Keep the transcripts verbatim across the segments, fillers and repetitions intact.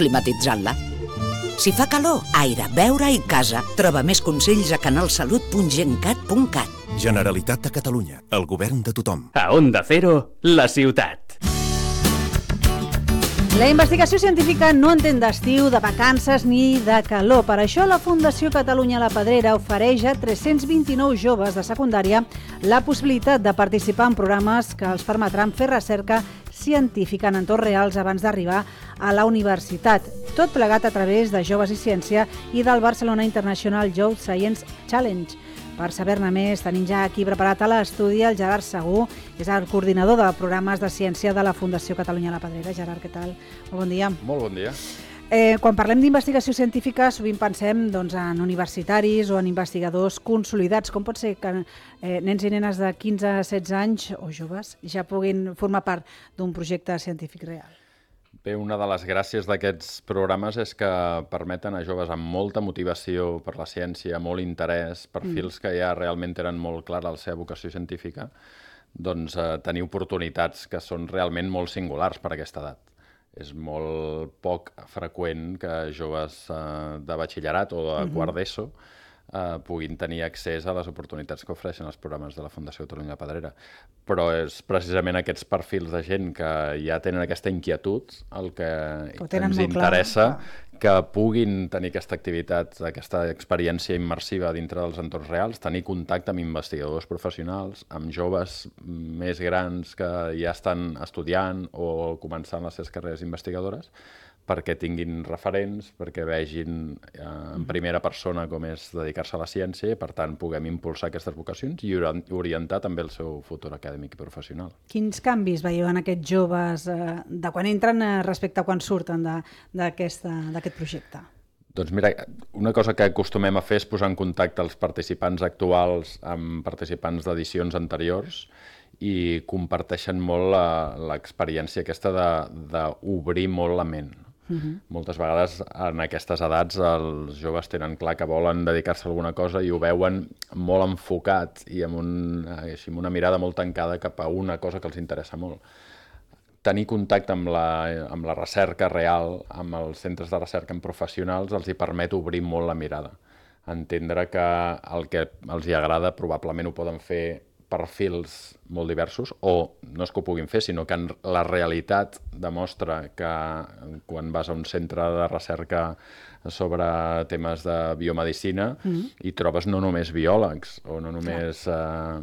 climatitzant-la. Si fa calor, aire, beure i casa. Troba més consells a canalsalut punt gencat punt cat. Generalitat de Catalunya, el govern de tothom. A Onda Cero, la ciutat. La investigació científica no entén d'estiu, de vacances ni de calor. Per això la Fundació Catalunya La Pedrera ofereix a tres-cents vint-i-nou joves de secundària la possibilitat de participar en programes que els permetran fer recerca científica en entorns reals abans d'arribar a la universitat. Tot plegat a través de Joves i Ciència i del Barcelona International Youth Science Challenge. Per saber-ne més, tenim ja aquí preparat a l'estudi el Gerard Segú, que és el coordinador de programes de ciència de la Fundació Catalunya La Pedrera. Gerard, què tal? Molt bon dia. Molt bon dia. Eh, quan parlem d'investigació científica, sovint pensem doncs, en universitaris o en investigadors consolidats. Com pot ser que eh, nens i nenes de quinze a setze anys o joves ja puguin formar part d'un projecte científic real? Bé, una de les gràcies d'aquests programes és que permeten a joves amb molta motivació per la ciència, molt interès, perfils mm. que ja realment tenen molt clara la seva vocació científica, doncs eh, tenir oportunitats que són realment molt singulars per a aquesta edat. És molt poc freqüent que joves eh, de batxillerat o de mm-hmm. quart d'ESO eh, puguin tenir accés a les oportunitats que ofereixen els programes de la Fundació Catalunya La Pedrera. Però és precisament aquests perfils de gent que ja tenen aquesta inquietud el que, que ens interessa clar. Que puguin tenir aquesta activitat, aquesta experiència immersiva dintre dels entorns reals, tenir contacte amb investigadors professionals, amb joves més grans que ja estan estudiant o començant les seves carreres investigadores, perquè tinguin referents, perquè vegin eh, en primera persona com és dedicar-se a la ciència i, per tant, puguem impulsar aquestes vocacions i orientar també el seu futur acadèmic i professional. Quins canvis veieu en aquests joves eh, de quan entren eh, respecte a quan surten d'aquest projecte? Doncs mira, una cosa que acostumem a fer és posar en contacte els participants actuals amb participants d'edicions anteriors i comparteixen molt l'experiència aquesta d'obrir molt la ment. Uh-huh. Moltes vegades en aquestes edats els joves tenen clar que volen dedicar-se a alguna cosa i ho veuen molt enfocat i amb, un, així, amb una mirada molt tancada cap a una cosa que els interessa molt. Tenir contacte amb la, amb la recerca real, amb els centres de recerca amb professionals, els hi permet obrir molt la mirada. Entendre que el que els hi agrada probablement ho poden fer perfils molt diversos, o no és que ho puguin fer, sinó que la realitat demostra que quan vas a un centre de recerca sobre temes de biomedicina mm-hmm. hi trobes no només biòlegs o no només eh,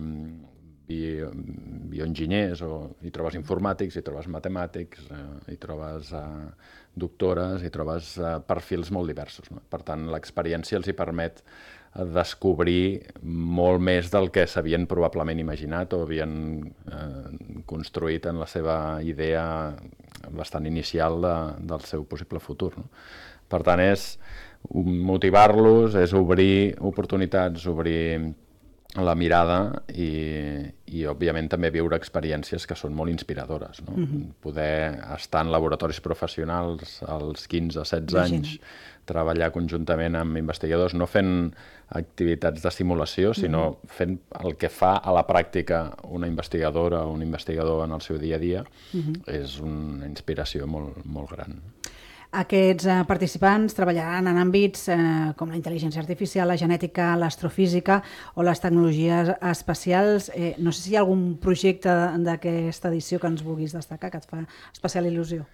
bio, bioenginyers, o hi trobes informàtics, hi trobes matemàtics, eh, hi trobes eh, doctores, hi trobes eh, perfils molt diversos. No? Per tant, l'experiència els hi permet descobrir molt més del que s'havien probablement imaginat o havien eh, construït en la seva idea bastant inicial de, del seu possible futur. No? Per tant, és motivar-los, és obrir oportunitats, obrir la mirada i, i òbviament també viure experiències que són molt inspiradores. No? Mm-hmm. Poder estar en laboratoris professionals als quinze a setze anys, treballar conjuntament amb investigadors, no fent activitats de simulació, sinó mm-hmm. fent el que fa a la pràctica una investigadora o un investigador en el seu dia a dia, mm-hmm. és una inspiració molt, molt gran. Aquests eh, participants treballaran en àmbits eh, com la intel·ligència artificial, la genètica, l'astrofísica o les tecnologies espacials. Eh, no sé si hi ha algun projecte d'aquesta edició que ens vulguis destacar, que et fa especial il·lusió.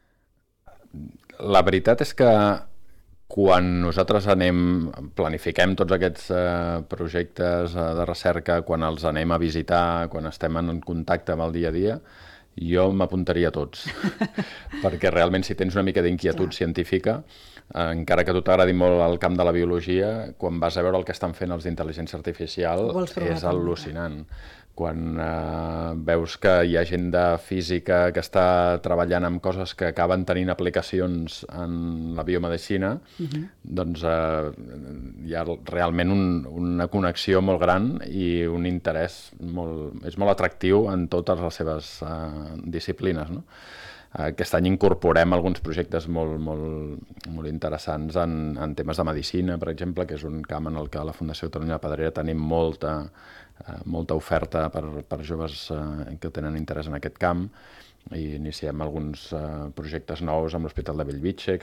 La veritat és que quan nosaltres anem, planifiquem tots aquests eh, projectes eh, de recerca, quan els anem a visitar, quan estem en contacte amb el dia a dia, jo m'apuntaria a tots, perquè realment si tens una mica d'inquietud científica, eh, encara que a tu t'agradi molt el camp de la biologia, quan vas a veure el que estan fent els d'intel·ligència artificial és al·lucinant. Quan eh, veus que hi ha gent de física que està treballant amb coses que acaben tenint aplicacions en la biomedicina, uh-huh. doncs eh, hi ha realment un, una connexió molt gran i un interès molt, és molt atractiu en totes les seves eh, disciplines, no? Aquest any incorporem alguns projectes molt, molt, molt interessants en, en temes de medicina, per exemple, que és un camp en el que a la Fundació Catalunya La Pedrera tenim molta, eh, molta oferta per, per joves eh, que tenen interès en aquest camp. I iniciem alguns eh, projectes nous amb l'Hospital de Bellvitge,